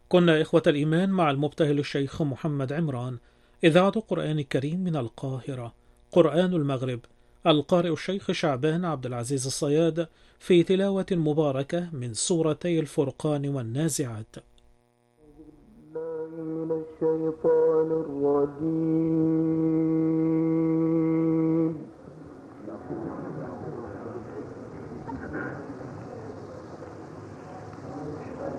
كنا إخوة الإيمان مع المبتهل الشيخ محمد عمران، إذاعة قرآن الكريم من القاهرة. قرآن المغرب، القارئ الشيخ شعبان عبد العزيز الصياد، في تلاوة مباركة من سورتي الفرقان والنازعات. من الشيطان الرجيم.